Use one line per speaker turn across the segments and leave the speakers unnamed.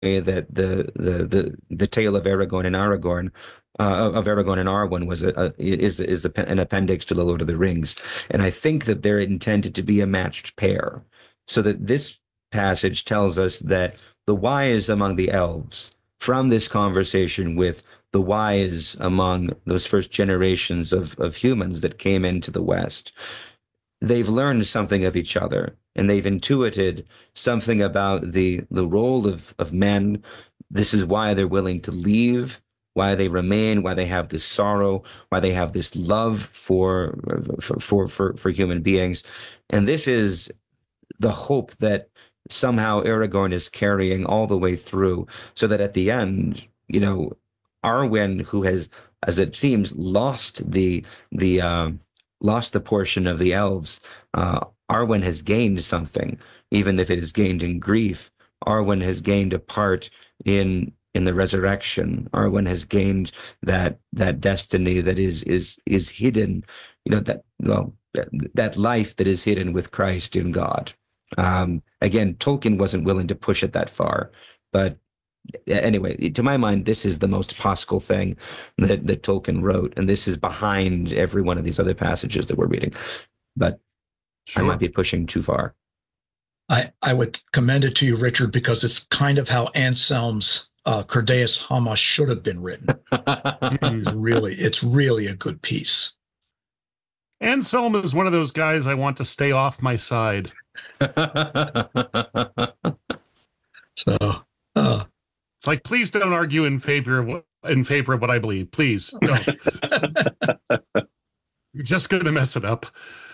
that the tale of Aragorn and Aragorn of Aragorn and Arwen was an appendix to the Lord of the Rings, and I think that they're intended to be a matched pair, so that this passage tells us that the wise among the elves, from this conversation with the wise among those first generations of humans that came into the West, they've learned something of each other, and they've intuited something about the role of men. This is why they're willing to leave, why they remain, why they have this sorrow, why they have this love for human beings. And this is the hope that somehow Aragorn is carrying all the way through, so that at the end, Arwen, who has, as it seems, the lost the portion of the elves, Arwen has gained something, even if it is gained in grief. Arwen has gained a part in the resurrection. Arwen has gained that destiny that is hidden, that life that is hidden with Christ in God. Again, Tolkien wasn't willing to push it that far, but anyway, to my mind, this is the most Paschal thing that Tolkien wrote, and this is behind every one of these other passages that we're reading. But I might
Sure.
be pushing too far.
I would commend it to you, Richard, because it's kind of how Anselm's Cordaeus Hamas should have been written. It's really a good piece.
Anselm is one of those guys I want to stay off my side.
So
it's like, please don't argue in favor of what I believe. Please don't. You're just going to mess it up.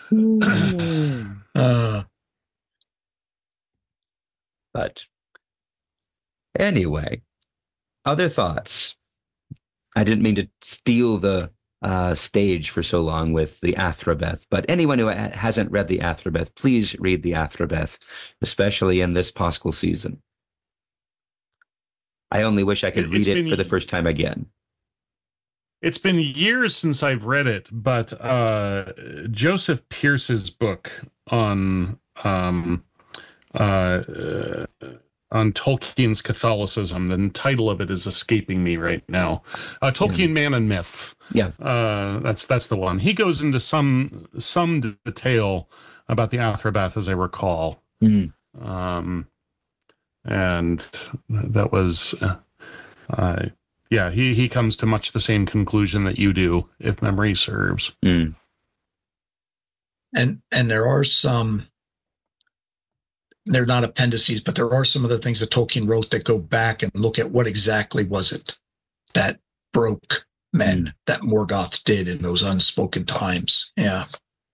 But anyway, other thoughts. I didn't mean to steal the stage for so long with the Athrobeth, but anyone who hasn't read the Athrobeth, please read the Athrobeth, especially in this Paschal season. I only wish I could read it for the first time again.
It's been years since I've read it, but Joseph Pierce's book on Tolkien's Catholicism, the title of it is escaping me right now. Tolkien, Man and Myth.
Yeah,
that's the one. He goes into some detail about the Athrobeth, as I recall.
Mm-hmm.
And that was, he comes to much the same conclusion that you do, if memory serves.
Mm.
And there are some, they're not appendices, but there are some of the things that Tolkien wrote that go back and look at what exactly was it that broke men, that Morgoth did in those unspoken times. Yeah.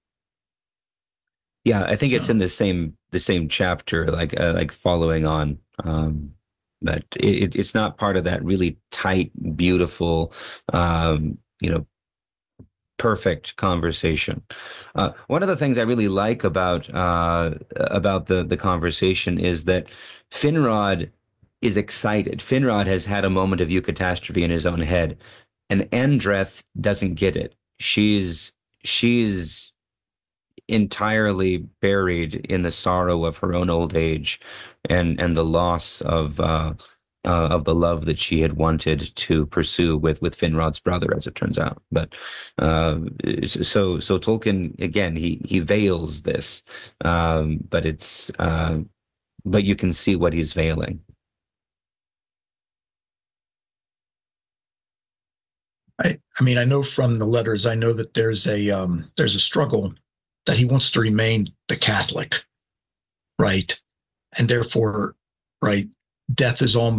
Yeah, I think it's in the same chapter, like following on. But it's not part of that really tight, beautiful, perfect conversation. One of the things I really like about the conversation is that Finrod is excited. Finrod has had a moment of eucatastrophe in his own head, and Andreth doesn't get it. She's entirely buried in the sorrow of her own old age and the loss of the love that she had wanted to pursue with Finrod's brother, as it turns out. But so Tolkien, again, he veils this, but you can see what he's veiling.
I mean, I know from the letters, I know that there's a struggle that he wants to remain the Catholic, right? And therefore, right, death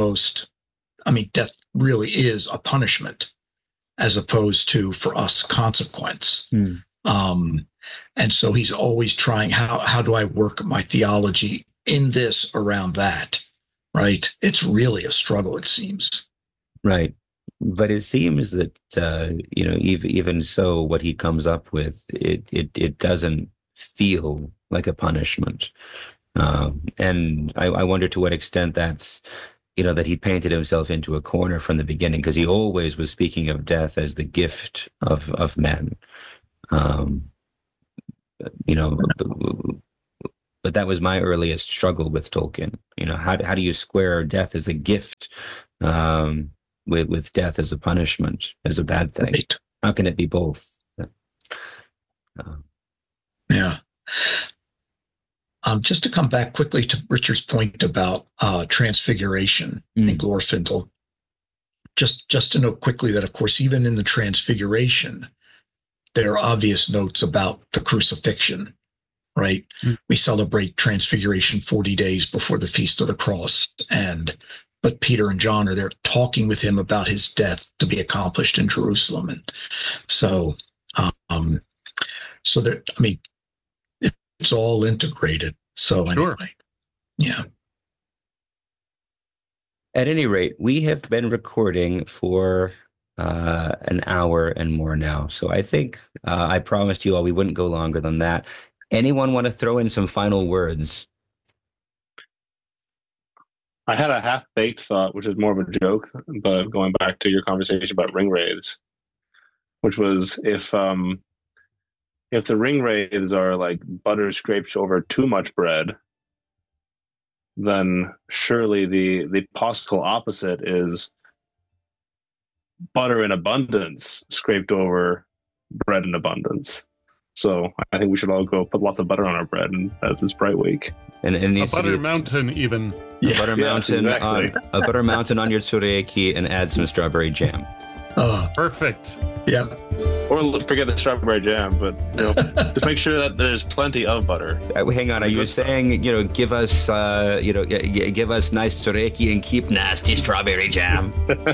really is a punishment as opposed to, for us, consequence. And so he's always trying, how do I work my theology in this around that, right? It's really a struggle, it seems.
Right. But it seems that even so, what he comes up with, it doesn't feel like a punishment, and I wonder to what extent that's that he painted himself into a corner from the beginning, because he always was speaking of death as the gift of men. but that was my earliest struggle with Tolkien. How do you square death as a gift with death as a punishment, as a bad thing?
Right.
How can it be both?
Yeah. Just to come back quickly to Richard's point about transfiguration in Glorfindel, just to note quickly that, of course, even in the transfiguration, there are obvious notes about the crucifixion, right? We celebrate transfiguration 40 days before the Feast of the Cross, but Peter and John are there talking with him about his death to be accomplished in Jerusalem. And so that, I mean, it's all integrated. So anyway, yeah.
At any rate, we have been recording for an hour and more now. So I think I promised you all we wouldn't go longer than that. Anyone want to throw in some final words?
I had a half-baked thought, which is more of a joke, but going back to your conversation about ring wraiths, which was if the ring wraiths are like butter scraped over too much bread, then surely the possible opposite is butter in abundance scraped over bread in abundance. So I think we should all go put lots of butter on our bread, and that's this Bright Week.
And
a butter mountain, even.
A butter mountain,
exactly.
a butter mountain on your tsureki, and add some strawberry jam.
Perfect.
Yeah.
Or forget the strawberry jam, but just make sure that there's plenty of butter.
Hang on, are you saying give us give us nice tsureki and keep nasty strawberry jam?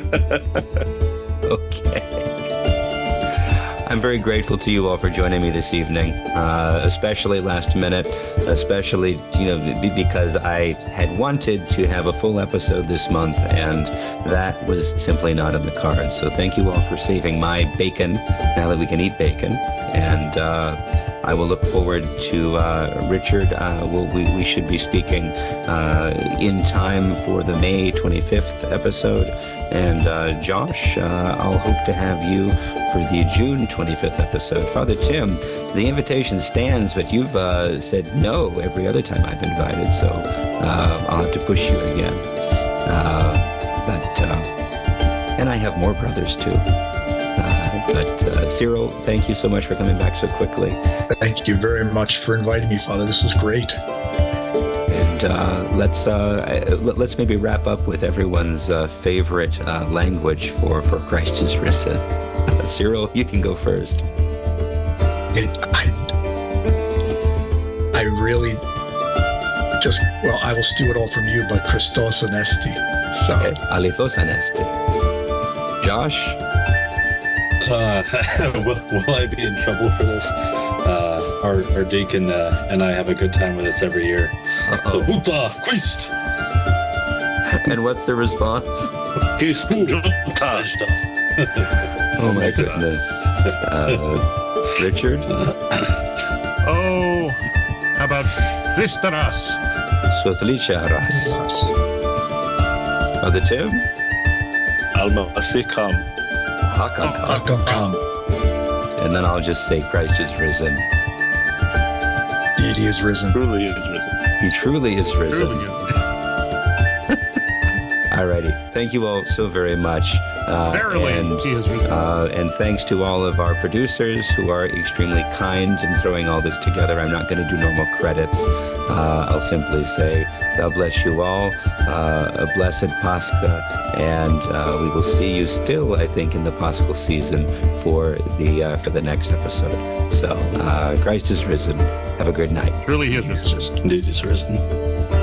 Okay. I'm very grateful to you all for joining me this evening, especially last minute, especially because I had wanted to have a full episode this month, and that was simply not in the cards. So thank you all for saving my bacon now that we can eat bacon, and I will look forward to Richard. We should be speaking in time for the May 25th episode, and Josh, I'll hope to have you for the June 25th episode. Father Tim, the invitation stands, but you've said no every other time I've invited, so I'll have to push you again. And I have more brothers too. But Cyril, thank you so much for coming back so quickly.
Thank you very much for inviting me, Father. This was great.
And let's maybe wrap up with everyone's favorite language for Christ is risen. Cyril, you can go first.
I really I will steal it all from you, but Christos Anesti. So,
Alithos Anesti. Josh?
Will I be in trouble for this? Our deacon and I have a good time with this every year. So, Uta Christ!
And what's the response? Oh my goodness. Richard?
How about Christaras?
Sothlicharas. Father Tim?
Alma Asikam.
Hakakam. And then I'll just say Christ is risen.
Deity is risen.
Truly is risen.
He truly is risen.
Truly is.
Alrighty. Thank you all so very much.
Verily, he is risen.
And thanks to all of our producers who are extremely kind in throwing all this together. I'm not going to do normal credits. I'll simply say, God bless you all. A blessed Pascha. And we will see you still, I think, in the Paschal season for the next episode. So Christ is risen. Have a good night.
Truly he is risen.
Indeed, he's risen.